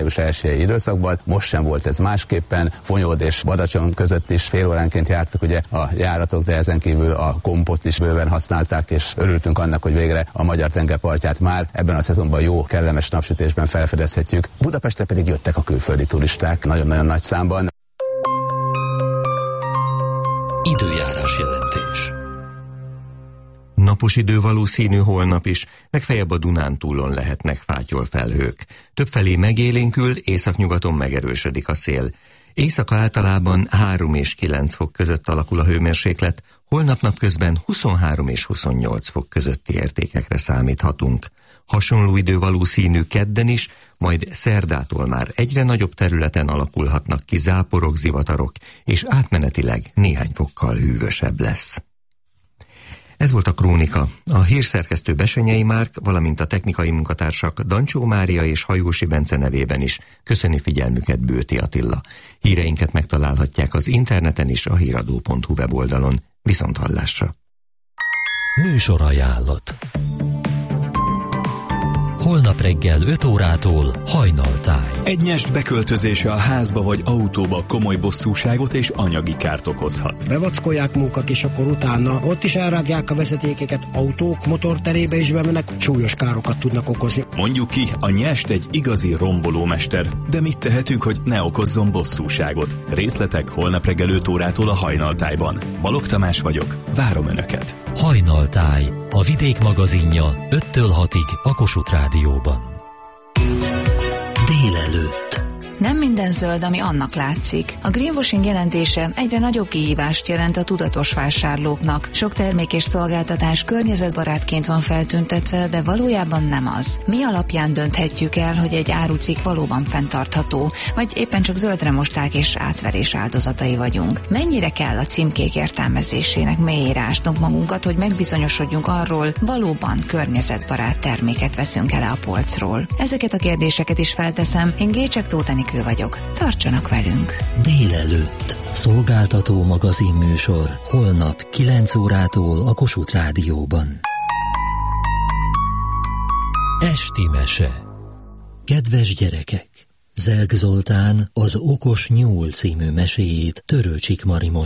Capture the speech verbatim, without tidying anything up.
május elsejei időszakban. Most sem volt ez másképpen. Fonyód és Badacson között is fél óránként jártak ugye a járatok, de ezen kívül a kompot is bőven használták, és örültünk annak, hogy végre a magyar tengerpartját már ebben a szezonban jó, kellemes napsütésben felfedezhetjük. Budapestre pedig jöttek a külföldi turisták nagyon-nagyon nagy számban. Időjárás jelentés. Napos idő valószínű holnap is, legfeljebb a Dunántúlon lehetnek fátyol felhők. Többfelé megélénkül, északnyugaton megerősödik a szél. Éjszaka általában három és kilenc fok között alakul a hőmérséklet, holnap napközben huszonhárom és huszonnyolc fok közötti értékekre számíthatunk. Hasonló idő valószínű kedden is, majd szerdától már egyre nagyobb területen alakulhatnak ki záporok, zivatarok, és átmenetileg néhány fokkal hűvösebb lesz. Ez volt a Krónika. A hírszerkesztő Besenyei Márk, valamint a technikai munkatársak Dancsó Mária és Hajósi Bence nevében is köszöni figyelmüket Bőti Attila. Híreinket megtalálhatják az interneten is, a híradó pont hu weboldalon. Viszonthallásra! Műsorajánlat. Holnap reggel öt órától Hajnaltáj. Egy nyest beköltözése a házba vagy autóba komoly bosszúságot és anyagi kárt okozhat. Bevackolják munkat, és akkor utána ott is elrágják a vezetékeket, autók motorterébe is bemennek, súlyos károkat tudnak okozni. Mondjuk ki, a nyest egy igazi rombolómester, de mit tehetünk, hogy ne okozzon bosszúságot? Részletek holnap reggel öt órától a Hajnaltájban. Balogh Tamás vagyok, várom Önöket. Hajnaltáj, a Vidék magazinja öttől hatig a Kossuth Rádióban. Délelőtt. Nem minden zöld, ami annak látszik. A greenwashing jelentése egyre nagyobb kihívást jelent a tudatos vásárlóknak. Sok termék és szolgáltatás környezetbarátként van feltüntetve, de valójában nem az. Mi alapján dönthetjük el, hogy egy árucikk valóban fenntartható, vagy éppen csak zöldre mosták és átverés áldozatai vagyunk? Mennyire kell a címkék értelmezésének mélyére ásnunk magunkat, hogy megbizonyosodjunk arról, valóban környezetbarát terméket veszünk el a polcról? Ezeket a kérdéseket is felteszem, én Gécsek Tóth Enikő vagyok. Tartsanak velünk! Délelőtt. Szolgáltató magazinműsor. Holnap kilenc órától a Kossuth Rádióban. Esti mese. Kedves gyerekek! Zelk Zoltán az Okos Nyúl című meséjét Törőcsik Mari